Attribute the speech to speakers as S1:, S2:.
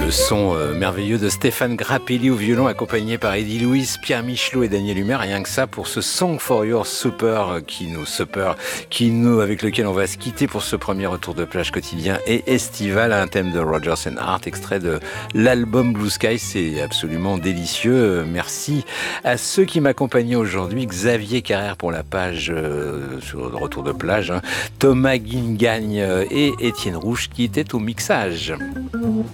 S1: Le son merveilleux de Stéphane Grappelli au violon, accompagné par Eddie Louis, Pierre Michelot et Daniel Humer. Rien que ça pour ce Song for Your Super avec lequel on va se quitter pour ce premier retour de plage quotidien et estival, un thème de Rodgers and Hart, extrait de l'album Blue Sky. C'est absolument délicieux. Merci à ceux qui m'accompagnaient aujourd'hui. Xavier Carrère pour la page sur le retour de plage, Thomas Guingagne et Étienne Rouge qui étaient au mixage.